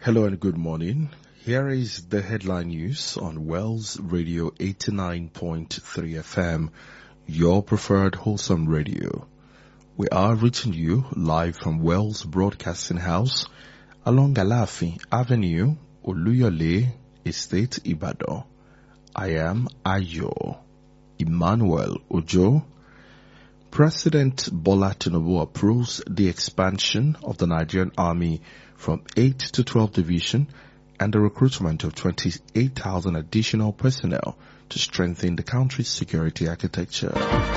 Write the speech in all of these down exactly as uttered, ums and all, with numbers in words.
Hello and good morning. Here is the headline news on Wells Radio eighty-nine point three F M, your preferred wholesome radio. We are reaching you live from Wells Broadcasting House along Alaafin Avenue, Oluyole Estate, Ibadan. I am Ayo Emmanuel Ojo. President Bola Tinubu approves the expansion of the Nigerian Army from eight to twelve division and the recruitment of twenty-eight thousand additional personnel to strengthen the country's security architecture.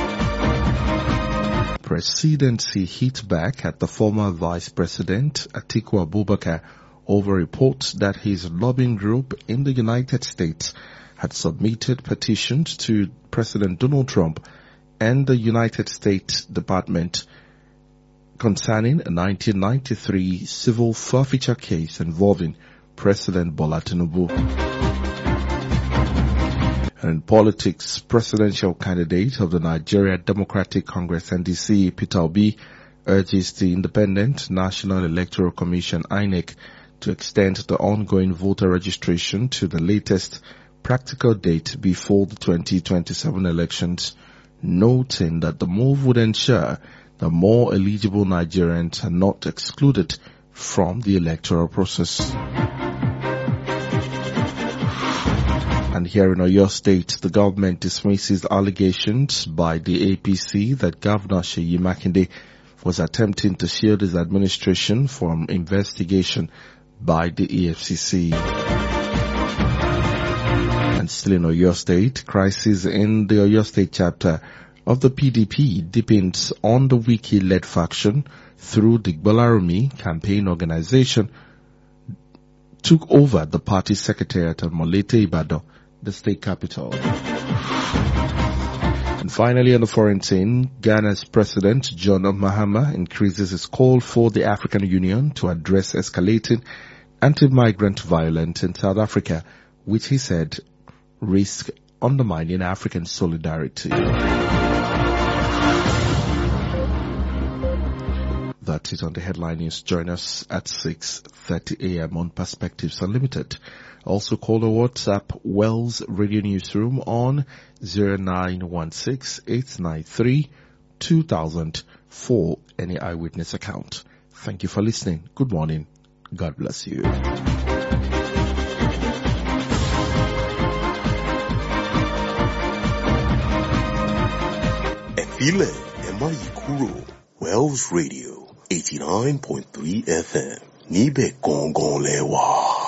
Presidency hit back at the former Vice President Atiku Abubakar over reports that his lobbying group in the United States had submitted petitions to President Donald Trump and the United States Department concerning a nineteen ninety-three civil forfeiture case involving President Bola Tinubu. And in politics, presidential candidate of the Nigeria Democratic Congress N D C, Peter Obi, urges the Independent National Electoral Commission I N E C to extend the ongoing voter registration to the latest practical date before the twenty twenty-seven elections, noting that the move would ensure that more eligible Nigerians are not excluded from the electoral process. And here in Oyo State, the government dismisses allegations by the A P C that Governor Seyi Makinde was attempting to shield his administration from investigation by the E F C C. And still in Oyo State, crisis in the Oyo State chapter of the P D P depends on the Wiki-led faction through the Gbolarumi campaign organization took over the party secretariat at Molete, Ibadan, the state capital. And finally, on the foreign scene, Ghana's President John Mahama increases his call for the African Union to address escalating anti-migrant violence in South Africa, which he said risk undermining African solidarity. That is on the headline news. Join us at six thirty a m on Perspectives Unlimited. Also call the WhatsApp Wells Radio Newsroom on zero nine one six, eight nine three, two thousand for any eyewitness account. Thank you for listening. Good morning. God bless you. Efile Emayikuro, Wells Radio eighty-nine point three F M. Níbẹ̀ gangan lẹ́wà.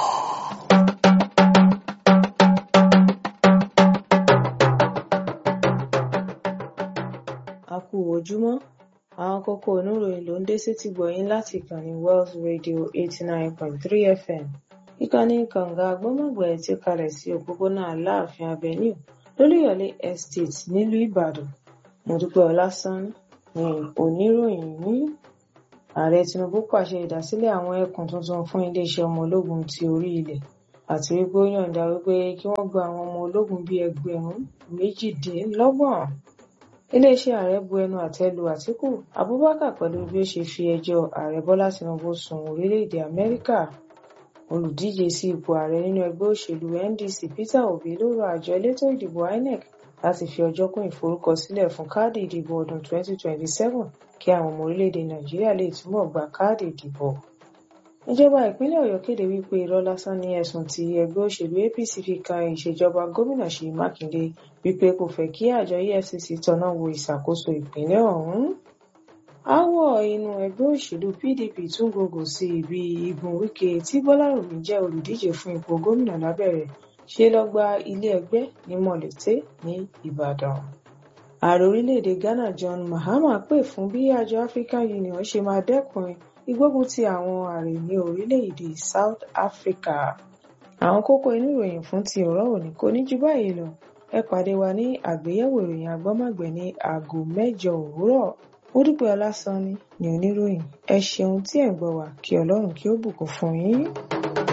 A kú ojúmọ́, àwọn kókó oníròyìn ló ń dé sétí gbọ̀yìn láti ìkànnì Wells Radio eighty-nine point three F M. Ìkànnì kànga agbọ́mọ̀gbẹ̀ tí kalẹ̀ sí òpópónà Aláàfin Avenue, Lólúyọ̀lé Estate nílùú Ìbàdàn. Mọ́dúpẹ́ Ọlásán ni oníròyìn ní. Ààrẹ Tinubu pàṣẹ ìdásílẹ̀ àwọn ẹkùn tuntun fún iléeṣẹ́ ọmọ ológun ti orí ilẹ̀ àti wípé ó yọ̀ǹda wípé kí wọ́n gba àwọn ọmọ ológun bíi ẹgbẹ̀rún méjìdínlọ́gbọ̀n. Iléeṣẹ́ ààrẹ bu ẹnu àtẹ́ lu Àtíkù Abubakar pẹ̀lú bí ó ṣe fi ẹjọ́ ààrẹ Bọ́lá Tinubu sùn orílẹ̀-èdè Amẹ́ríkà. Olùdíje sí ipò ààrẹ nínú ẹgbẹ́ òṣèlú N D C Peter Obi ló rọ àjọ elétò ìdìbò I N E C láti fi ọjọ́ kún ìforúkọsílẹ̀ fún káàdì ìdìbò ọdún twenty twenty-seven kí àwọn ọmọ orílẹ̀-èdè Nàìjíríà lè túbọ̀ gba káàdì ìdìbò. Ìjọba ìpínlẹ̀ Ọ̀yọ́ kéde wípé irọ́ lásán ní ẹ̀sùn tí ẹgbẹ́ òṣèlú A P C fi kan ìṣèjọba gómìnà Ṣèyí Mákindé wípé kò fẹ́ kí àjọ E F C C tọ́nà wo ìṣàkóso ìpínlẹ̀ ọ̀hún. Aáwọ̀ inú ẹgbẹ́ òṣèlú P D P tún gògò sí ibi Igun Wike tí Bọ́lárùmí jẹ́ olùdíje fún ipò gómìnà lábẹ́rẹ̀ ṣe lọ gba ilé ẹgbẹ́ ní Mọ̀lété ní Ìbàdàn. Ààrẹ orílẹ̀-èdè Ghana John Mahama pè fún bí àjọ African Union ṣe máa dẹ́kun ìgbógun ti àwọn ààrẹ ní orílẹ̀-èdè South Africa. Àwọn kókó inú ìròyìn fún ti ọ̀rọ̀ òní kò ní ju báyìí lọ. Ẹ pàdé wa ní àgbéyẹ̀wò ìròyìn agbọ́mọ̀gbẹ̀ ní aago mẹ́jọ òwúrọ̀. Mọ́dúpẹ́ Ọlásán ni oníròyìn. Ẹ ṣeun tí ẹ̀ ń gbọ́ wa, kí Ọlọ́run kí ó bùkún fún yín.